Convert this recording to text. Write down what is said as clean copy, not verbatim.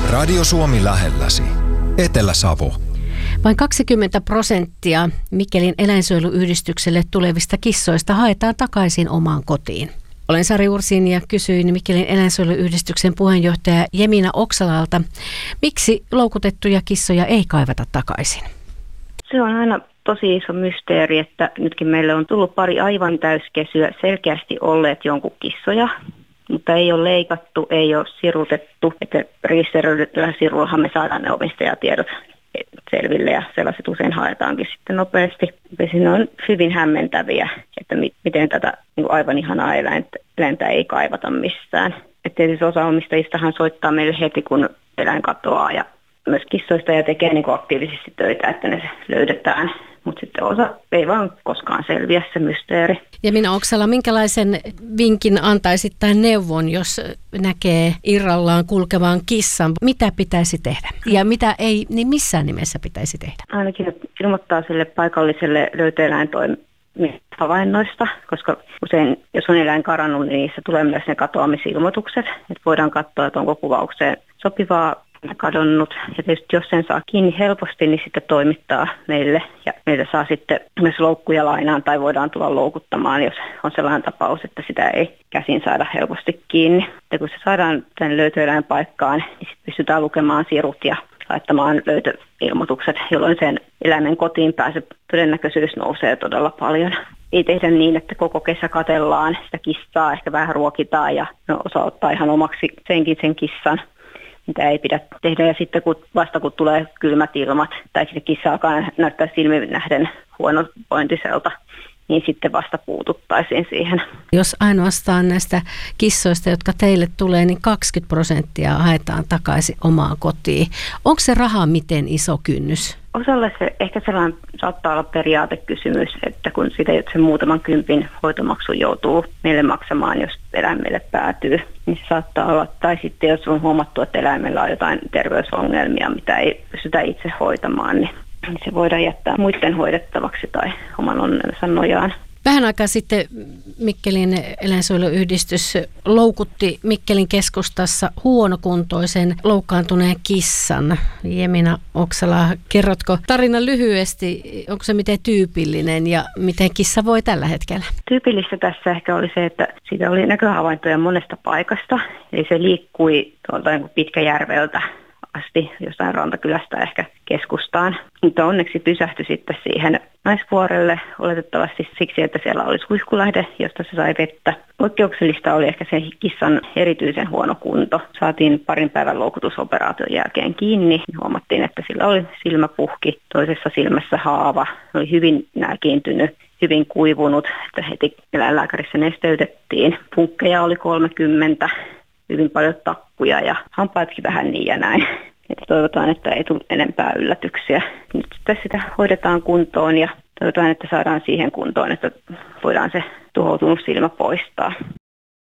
Radio Suomi lähelläsi. Etelä-Savo. Vain 20% Mikkelin eläinsuojeluyhdistykselle tulevista kissoista haetaan takaisin omaan kotiin. Olen Sari Ursin ja kysyin Mikkelin eläinsuojeluyhdistyksen puheenjohtaja Jemina Oksalalta, miksi loukutettuja kissoja ei kaivata takaisin. Se on aina tosi iso mysteeri, että nytkin meille on tullut pari aivan täyskesyä, selkeästi olleet jonkun kissoja, mutta ei ole leikattu, ei ole sirutettu, että rekisteröidyllä sirullahan me saadaan ne omistajatiedot selville ja sellaiset usein haetaankin sitten nopeasti. Siinä on hyvin hämmentäviä, että miten tätä aivan ihanaa eläintä ei kaivata missään. Et tietysti osa omistajistahan soittaa meille heti, kun eläin katoaa ja myös kissoista ja tekee aktiivisesti töitä, että ne löydetään. Mutta sitten osa ei vaan koskaan selviä se mysteeri. Ja Minna Oksala, minkälaisen vinkin antaisit tai neuvon, jos näkee irrallaan kulkevan kissan? Mitä pitäisi tehdä? Ja mitä ei niin missään nimessä pitäisi tehdä? Ainakin ilmoittaa sille paikalliselle löytöeläintoimihavainnoista, koska usein, jos on eläin karannut, niin niissä tulee myös ne katoamisilmoitukset. Että voidaan katsoa, että onko kuvaukseen sopivaa kadonnut. Ja tietysti jos sen saa kiinni helposti, niin sitten toimittaa meille. Ja meiltä saa sitten myös loukkuja lainaan tai voidaan tulla loukuttamaan, jos on sellainen tapaus, että sitä ei käsin saada helposti kiinni. Ja kun se saadaan tänne löytöeläinpaikkaan, niin sitten pystytään lukemaan sirut ja laittamaan löytöilmoitukset, jolloin sen eläimen kotiin pääsy todennäköisyys nousee todella paljon. Ei tehdä niin, että koko kesä katsellaan sitä kissaa, ehkä vähän ruokitaan ja osa ottaa ihan omaksi sen kissan, mitä ei pidä tehdä. Ja sitten kun tulee kylmät ilmat tai sitten kissa alkaa näyttää silmin nähden huonovointiselta, niin sitten vasta puututtaisiin siihen. Jos ainoastaan näistä kissoista, jotka teille tulee, niin 20% haetaan takaisin omaan kotiin. Onko se raha miten iso kynnys? Osalle se ehkä sellainen saattaa olla periaatekysymys, että kun sitä sen muutaman kympin hoitomaksu joutuu meille maksamaan, jos eläimelle päätyy, niin se saattaa olla. Tai sitten jos on huomattu, että eläimellä on jotain terveysongelmia, mitä ei pystytä itse hoitamaan, niin se voidaan jättää muiden hoidettavaksi tai oman onnensa nojaan. Vähän aikaa sitten Mikkelin eläinsuojeluyhdistys loukutti Mikkelin keskustassa huonokuntoisen loukkaantuneen kissan. Jemina Oksala, kerrotko tarinan lyhyesti, onko se miten tyypillinen ja miten kissa voi tällä hetkellä? Tyypillistä tässä ehkä oli se, että siitä oli näköhavaintoja monesta paikasta. Eli se liikkui tuolta Pitkäjärveltä asti jostain rantakylästä ehkä keskustaan. Mutta onneksi pysähtyi sitten siihen Naisvuorelle oletettavasti siksi, että siellä oli suihkulähde, josta se sai vettä. Poikkeuksellista oli ehkä se kissan erityisen huono kunto. Saatiin parin päivän loukutusoperaation jälkeen kiinni. Huomattiin, että sillä oli silmäpuhki, toisessa silmässä haava, oli hyvin nälkiintynyt, hyvin kuivunut, että heti eläinlääkärissä nesteytettiin. Punkkeja oli 30. Hyvin paljon takkuja ja hampaatkin vähän niin ja näin. Että toivotaan, että ei tule enempää yllätyksiä. Nyt sitten sitä hoidetaan kuntoon ja toivotaan, että saadaan siihen kuntoon, että voidaan se tuhoutunut silmä poistaa.